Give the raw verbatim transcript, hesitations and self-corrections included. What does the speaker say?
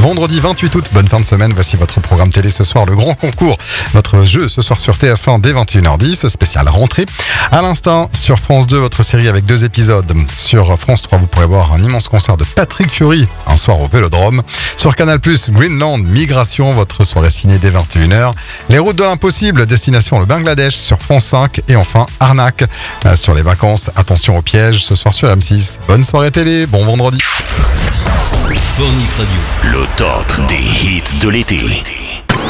vendredi vingt-huit août. Bonne fin de semaine. Voici votre programme télé ce soir, le grand concours. Votre jeu ce soir sur T F un dès vingt et une heures dix, spécial rentrée. À l'instant, sur France deux, votre série avec deux épisodes. Sur France trois, vous pourrez voir un immense concert de Patrick Fiori, un soir au Vélodrome. Sur Canal plus, Greenland, Migration, votre soirée ciné dès vingt et une heures. Les routes de l'impossible, destination le Bangladesh sur France cinq. Et enfin, Arnaque, euh, sur les vacances. Attention au piège, ce soir sur M six. Bonne soirée télé, bon vendredi. Pornic Radio, le top des hits de l'été.